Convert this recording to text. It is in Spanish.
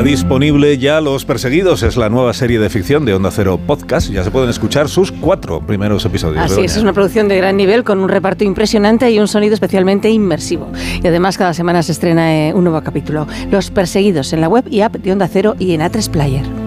disponible ya Los Perseguidos, es la nueva serie de ficción de Onda Cero Podcast. Ya se pueden escuchar sus 4 primeros episodios. Así es una producción de gran nivel con un reparto impresionante y un sonido especialmente inmersivo. Y además cada semana se estrena un nuevo capítulo. Los Perseguidos en la web y app de Onda Cero y en A3 Player.